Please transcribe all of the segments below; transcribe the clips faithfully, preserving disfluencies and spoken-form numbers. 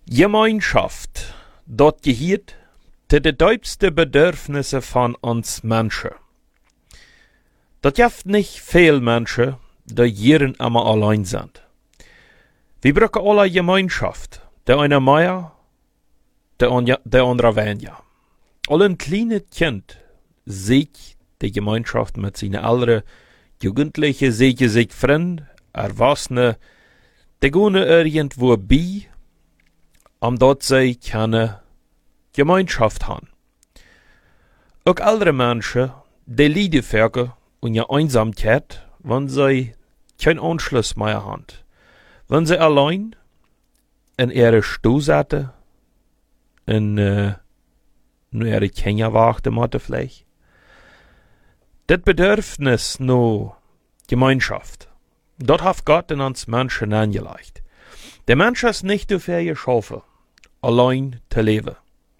Gemeinschaft, dat gehört zu den tiefsten Bedürfnissen von uns Menschen. Dat gibt nicht viel Menschen, die hier immer allein sind. Wir brauchen alle Gemeinschaft. Der eine mehr, der, on, der andere weniger. Alle ein kleines Kind sieht die Gemeinschaft mit seinen anderen Jugendlichen, sieht sich Freunde, Erwachsene, die gehen irgendwo bei, um dort sie keine Gemeinschaft haben. Auch andere Menschen, die leiden verke und ihre Einsamkeit, wenn sie keinen Anschluss mehr haben. Wenn sie allein in ihre Stuhl sitzen, in äh, ihre Kinder warten müssen vielleicht. Das Bedürfnis nur Gemeinschaft, dort hat Gott in uns Menschen angelegt. Der Mensch ist nicht dafür geschaffen, allein zu leben.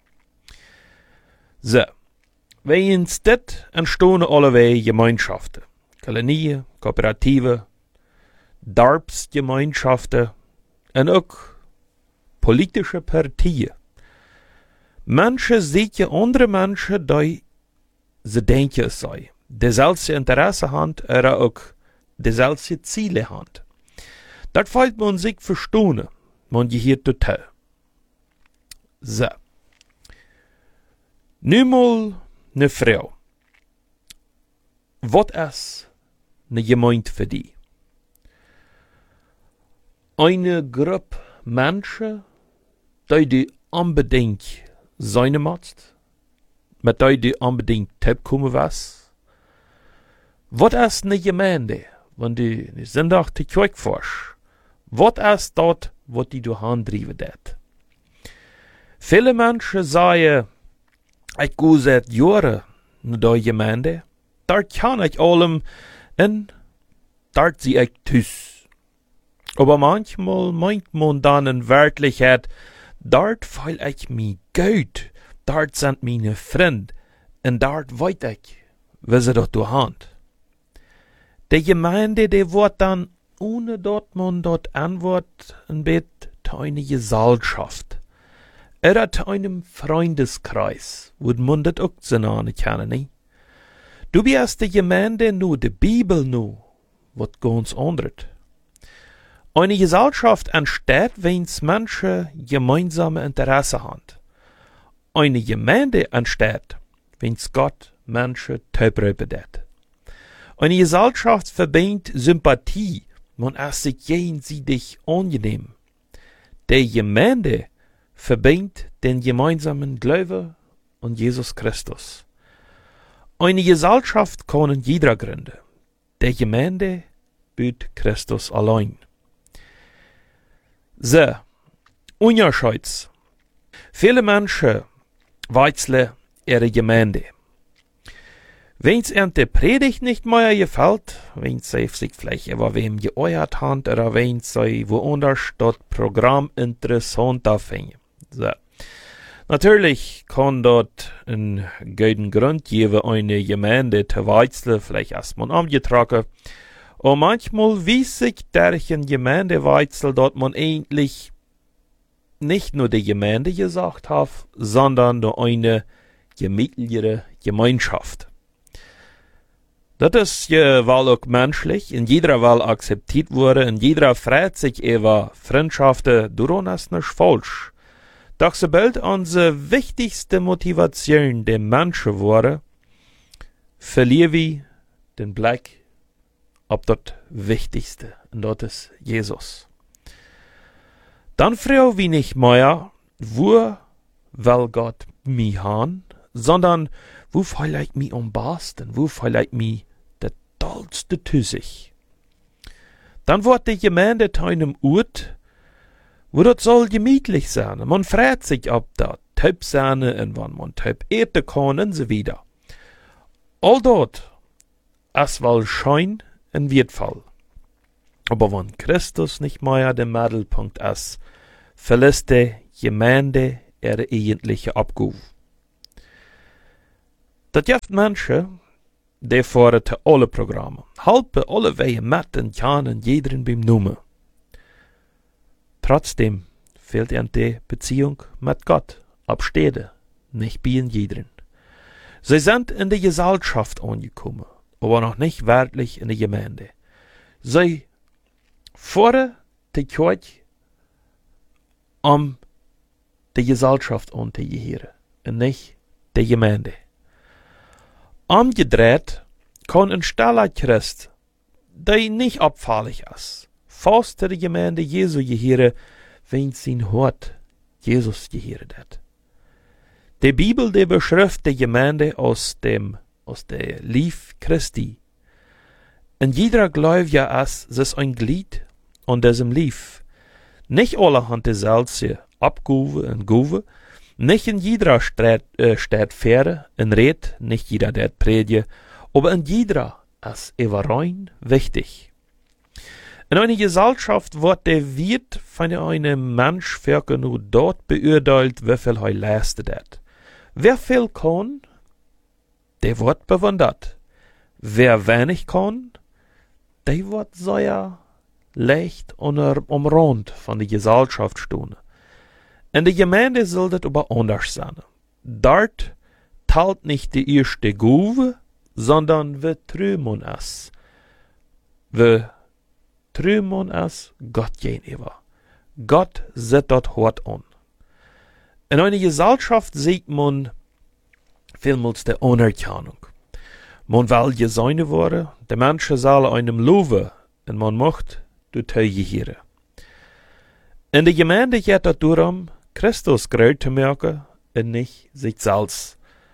So, wie uns das entstehen alle Gemeinschaften, Kolonien, Kooperativen, Darbsgemeinschaften und auch politische Partien. Menschen sehen andere Menschen, die sie denken es sei. Dezelfde Interesse haben, oder auch dezelfde Ziele haben. Das fällt man sich verstehen, man gehört total. So. Nu mal eine Frau. Was ist eine Gemeinde für die? Eine Gruppe Menschen, die die unbedingt sein musst, mit die die unbedingt teilkommen was. Was ist eine Gemeinde, wenn du Sonntag die Kirche fährst? Was ist dort, was die du handtreiben dat? Viele Menschen sagen, ich gehe seit Jahren in die Gemeinde, dort kann ich allem und dort sie ich tüß. Aber manchmal meint man dann in Wirklichkeit, dort fühl ich mich gut, dort sind meine Freunde, und dort weiß ich, wie sie dort hand. Die Gemeinde, die wird dann, ohne dort man dort antwort, ein Bett zu einer Gesellschaft. Oder zu einem Freundeskreis, wo man das auch so nahe kann, nicht? Du bist die Gemeinde nur, die Bibel nur, was ganz anderes. Eine Gesellschaft entsteht, wenn Menschen gemeinsame Interessen haben. Eine Gemeinde entsteht, wenn Gott Menschen teilbringt. Eine Gesellschaft verbindet Sympathie, man ist sich gegenseitig angenehm. Die Gemeinde verbindet den gemeinsamen Glauben an Jesus Christus. Eine Gesellschaft kann jeder gründen. Die Gemeinde büt Christus allein. So, unerscheids. Viele Menschen wechseln ihre Gemeinde. Wenn es ihnen die Predigt nicht mehr gefällt, wenn sie sich vielleicht über wem geäuert haben, oder wenn sie woanders das Programm interessanter finden. So. Natürlich kann dort ein guten Grund geben, eine Gemeinde zu wechseln, vielleicht erstmal angetragen. Und manchmal wies sich durch ein Gemeindewechsel, dort man eigentlich nicht nur die Gemeinde gesagt hat, sondern nur eine gemütlichere Gemeinschaft. Das ist ja wohl auch menschlich, in jeder Wahl akzeptiert wurde, in jeder freut sich über Freundschaften, daran ist nicht falsch. Doch sobald unsere wichtigste Motivation der Menschen wurde, verlieren wir den Blick auf das Wichtigste, und das ist Jesus. Dann fragen wir nicht mehr, wo will Gott mich haben, sondern wo fühle ich mich am besten, wo fühle ich mich der tollste Tüssig. Dann wird die Gemeinde zu einem Ort, wo das soll gemütlich sein. Man freut sich ab da, Typ sein, und wann man Typ eten kann, und so weiter. All dort, es will schein und wertvoll. Aber wenn Christus nicht mehr der Mittelpunkt ist, verlässt die Gemeinde ihre eigentliche Abgabe. Das gibt Menschen, die fahren zu alle Programme, halten alle Wege mit und kennen jeden beim Namen. Trotzdem fehlt an die Beziehung mit Gott, abstede, nicht bei jedem. Sie sind in der Gesellschaft angekommen, aber noch nicht wirklich in der Gemeinde. Sie fordern die Kirche, um die Gesellschaft anzugehören, und nicht die Gemeinde. Umgedreht kann ein stiller Christ, der nicht abfällig ist, fast zu der Gemeinde Jesu gehören, wenn sein Hort Jesus gehören hat. Die Bibel, die beschreibt die Gemeinde aus dem, aus der Lief Christi. Und jeder Gläubiger ist, ist ein Glied an diesem Lief. Nicht alle haben dieselbe Abguve und Guve, nicht in jeder Stadt, äh, Stadt Fähre und Red, nicht jeder der Predje, aber in jeder ist Everein wichtig. In einer Gesellschaft wird der Wert von einem Mensch für nur dort beurteilt, wie viel er leistet hat. Wer viel kann, der wird bewundert. Wer wenig kann, der wird sehr leicht umrahmt von der Gesellschaft stehen. In der Gemeinde soll das aber anders sein. Dort teilt nicht die erste Guve, sondern wir trümen es. Wir trümen es Gott gegenüber. Gott sieht dort hart an. In einer Gesellschaft sieht man vielmals die Anerkennung. Man will gesehen werden, die Menschen sollen einem loben, und man macht die Teuge hier. In der Gemeinde geht es darum, Christus groß zu merken und nicht sich selbst.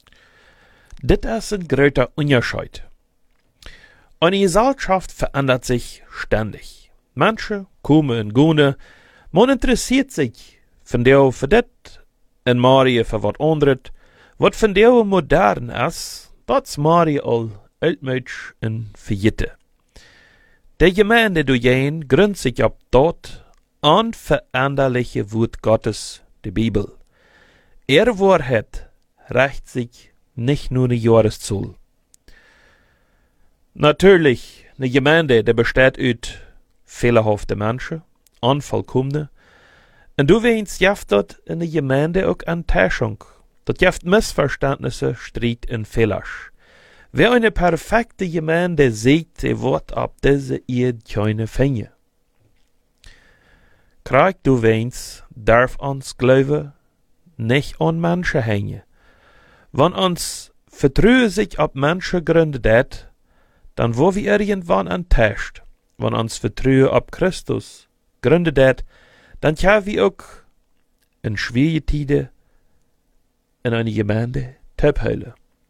Das ist ein großer Unterschied. Eine Gesellschaft verändert sich ständig. Menschen kommen und gehen. Man interessiert sich von der für das und Marie für was anderes. Was von der modern ist, das Marie all altmütsch und verjette. Die Gemeinde durchgehen gründet sich auf dort unveränderliche Wort Gottes, die Bibel. Er Wahrheit reicht sich nicht nur die Jahreszahl. Natürlich, eine Gemeinde, die besteht aus fehlerhaften Menschen, unvollkommene. Und du weißt, jaft dort in der Gemeinde auch Enttäuschung. Dort jaft Missverständnisse, Streit und Fehler. Wer eine perfekte Gemeinde sieht, der wird ab diese Erde keine finden. Krieg du weißt, darf uns Glaube nicht an Menschen hängen. Wenn uns Vertrauen sich auf Menschen gründet hat, dann wo wir irgendwann enttäuscht. Wenn uns Vertrauen auf Christus gründet hat, dann können wir auch in schwierigen Zeiten in einer Gemeinde teilhaben.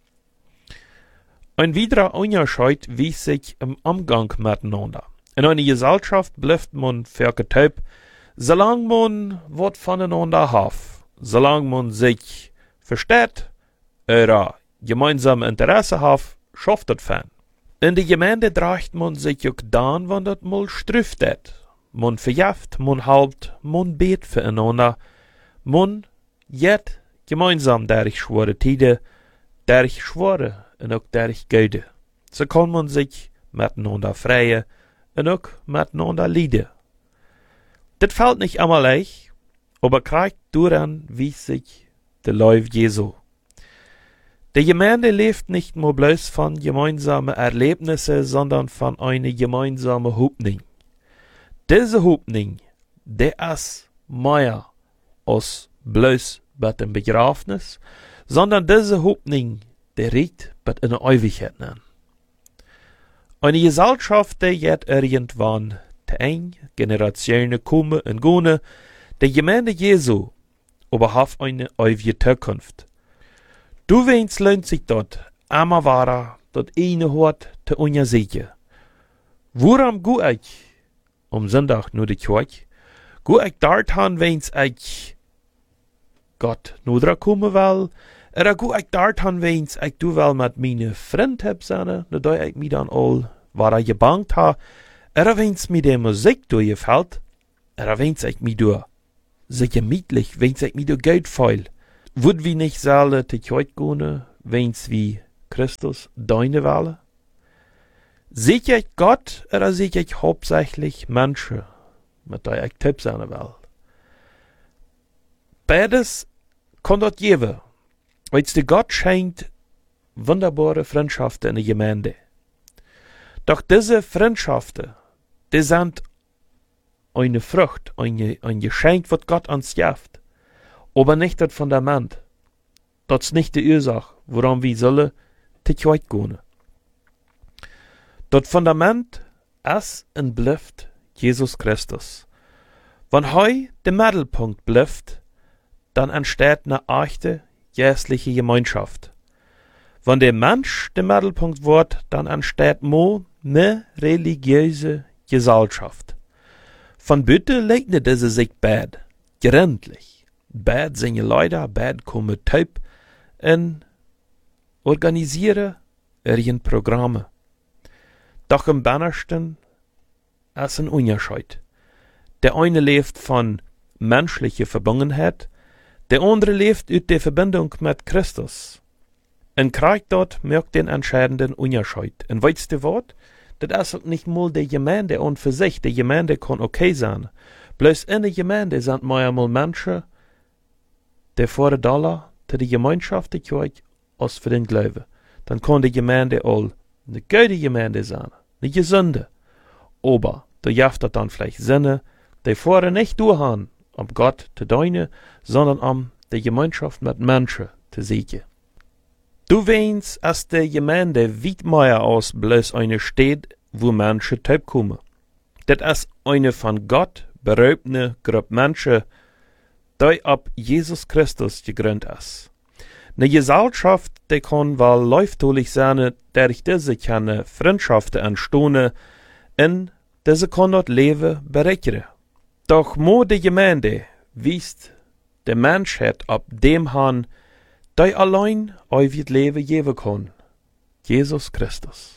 Ein weiterer Unterschied wies sich im Umgang miteinander. In einer Gesellschaft bleibt man vergetäubt, solange man was voneinander hat, solange man sich versteht, oder gemeinsame Interesse hat, schafft das fan. In der Gemeinde dreht man sich auch dann, wenn das mal strüft hat. Man verjaft, man halbt, man bet füreinander, man jet gemeinsam durch schwere Tide, durch schwere und auch durch Gaude. So kann man sich miteinander freien und auch miteinander leiden. Das fällt nicht einmal leicht, aber kriegt daran, wie sich der Lauf Jesu. Die Gemeinde lebt nicht nur bloß von gemeinsamen Erlebnissen, sondern von einer gemeinsamen Hoffnung. Diese Hoffnung, die ist mehr als bloß bei dem Begräbnis, sondern diese Hoffnung, die riecht bei einer Ewigkeit an. Eine Gesellschaft, die geht irgendwann zu eng, Generationen kommen und gehen, die Gemeinde Jesu aber hat eine ewige Zukunft. Du weinst lohnt sich dort, immer wahrer, dort eine Hort zu untersuchen. Worum geh ich? Um Sonntag nur die Kirche? Geh ich dorthin, wenn's ich Gott nur dran kommen will? Oder geh ich dorthin, wenn's ich du will mit meinen Freunden hab sein, da ich mich dann all, war ich gebankt ha? Oder wenn's mir die Musik durchgefällt? Oder wenn's ich mich durch so gemütlich, wenn's ich mich durch Geld feil? Würd wir nicht alle zu Kirche gehen, wenn's wie Christus deine Wahl? Sehe ich Gott oder sehe ich hauptsächlich Menschen, mit denen ich Tipps sein will? Beides kann dort geben. Weißt du, Gott schenkt wunderbare Freundschaften in der Gemeinde. Doch diese Freundschaften, die sind eine Frucht, ein, ein Geschenk, was Gott uns gibt. Aber nicht das Fundament. Das ist nicht die Ursache, woran wir sollen te gehen. Das Fundament ist und bleibt Jesus Christus. Wenn er der Mittelpunkt bleibt, dann entsteht eine echte geistliche Gemeinschaft. Wenn der Mensch der Mittelpunkt wird, dann entsteht mo eine religiöse Gesellschaft. Von Bütte leugnen diese sich bad, gründlich. Bad sind Leute, bad kommen Typ und organisieren ihre Programme. Doch im Bannersten ist ein Unterschied. Der eine lebt von menschlicher Verbundenheit, der andere lebt aus der Verbindung mit Christus. Und Krieg dort merkt den entscheidenden Unterschied. Und weißt du was? Das ist nicht mal die Gemeinde und für sich. Die Gemeinde kann okay sein. Bloß in der Gemeinde sind manchmal Menschen, die vor der Dollar zu der Gemeinschaft gehören, als für den Glauben. Dann kann die Gemeinde all eine gute Gemeinde sein, eine gesunde. Aber da jaft das dann vielleicht Sinne, die vorher nicht durchhaben, um Gott zu dienen, sondern um die Gemeinschaft mit Menschen zu siegen. Du weinst, als die Gemeinde weit mehr aus bloß eine Stadt, wo Menschen teilkommen. Das ist eine von Gott beraubene Gruppe Menschen, die ab Jesus Christus gegründet ist. Eine Gesellschaft, die kann wohl läuftolig sein, durch diese keine Freundschaften entstehen, und diese kann dort Leben bereichern. Doch mo die Gemeinde wiest der Menschheit ab dem Han, der allein euer Leben geben kann. Jesus Christus.